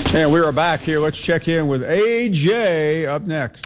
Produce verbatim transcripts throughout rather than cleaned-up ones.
And we are back here. Let's check in with A J up next.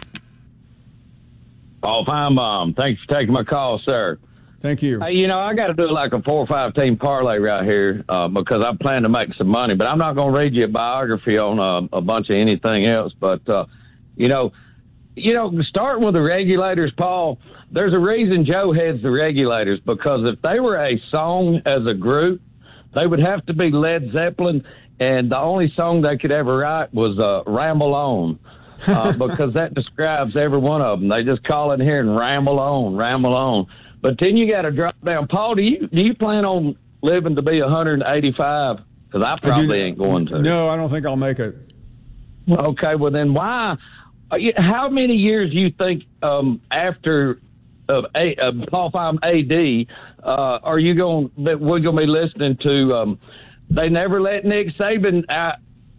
Paul Feinbaum, thanks for taking my call, sir. Thank you. Hey, you know, I got to do like a four or five team parlay right here uh, because I plan to make some money. But I'm not going to read you a biography on uh, a bunch of anything else. But, uh, you know, you know, starting with the regulators, Paul, there's a reason Joe heads the regulators, because if they were a song as a group, they would have to be Led Zeppelin. And the only song they could ever write was uh, Ramble On, uh, because that describes every one of them. They just call it here and ramble on, ramble on. But then you got to drop down. Paul, do you do you plan on living to be one hundred eighty-five? Because I probably I ain't going to. No, I don't think I'll make it. Okay, well then why? How many years do you think um, after of a, uh, Paul Feinbaum A D uh, are you going? That we're going to be listening to? Um, They never let Nick Saban out,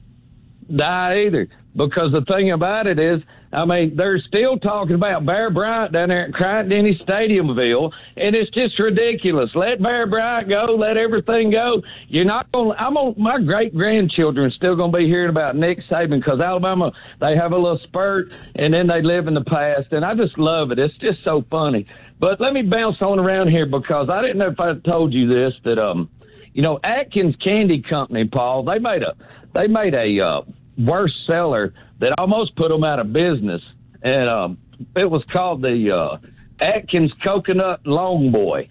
die either. Because the thing about it is, I mean, they're still talking about Bear Bryant down there at Bryant-Denny Stadiumville, and it's just ridiculous. Let Bear Bryant go. Let everything go. You're not going to – I'm on, my great-grandchildren still going to be hearing about Nick Saban because Alabama, they have a little spurt, and then they live in the past. And I just love it. It's just so funny. But let me bounce on around here because I didn't know if I told you this, that – um. You know, Atkins Candy Company, Paul, they made a they made a uh, worst seller that almost put them out of business, and um, it was called the uh, Atkins Coconut Long Boy.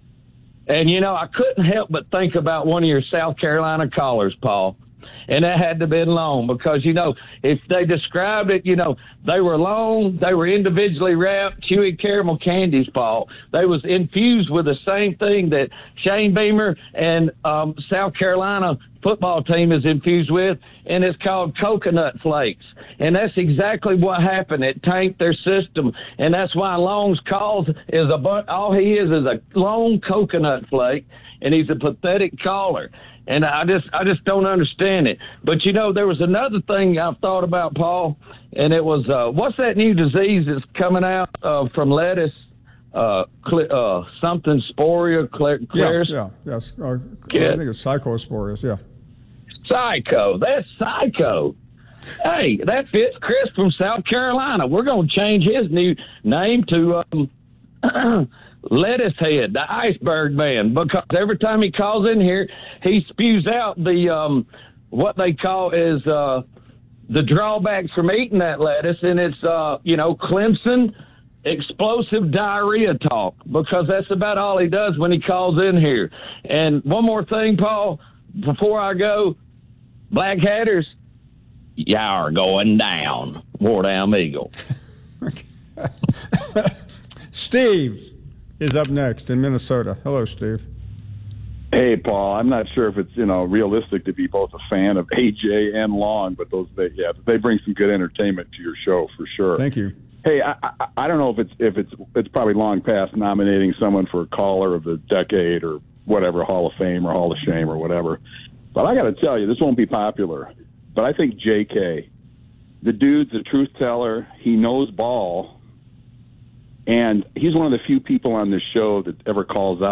And you know, I couldn't help but think about one of your South Carolina callers, Paul. And that had to have been long because, you know, if they described it, you know, they were long, they were individually wrapped, chewy caramel candies, Paul. They was infused with the same thing that Shane Beamer and um, South Carolina football team is infused with, and it's called coconut flakes. And that's exactly what happened. It tanked their system, and that's why Long's calls is a bu- all he is is a long coconut flake, and he's a pathetic caller. And I just I just don't understand it. But, you know, there was another thing I've thought about, Paul, and it was, uh, what's that new disease that's coming out uh, from lettuce? Uh, cl- uh, something sporia, cl- yeah, yeah, yes. Uh, yeah. I think it's psychosporious, yeah. Psycho. That's psycho. Hey, that fits Chris from South Carolina. We're going to change his new name to um, Lettuce Head, the Iceberg Man, because every time he calls in here, he spews out the um, what they call is uh, the drawbacks from eating that lettuce, and it's uh, you know Clemson explosive diarrhea talk, because that's about all he does when he calls in here. And one more thing, Paul, before I go, Black Hatters, y'all are going down. War down Eagle. Steve is up next in Minnesota. Hello, Steve. Hey, Paul. I'm not sure if it's you know realistic to be both a fan of A J and Long, but those they yeah they bring some good entertainment to your show for sure. Thank you. Hey, I, I, I don't know if it's if it's it's probably long past nominating someone for caller of the decade or whatever, Hall of Fame or Hall of Shame or whatever. But I got to tell you, this won't be popular. But I think J K, the dude's a truth teller. He knows ball. And he's one of the few people on this show that ever calls out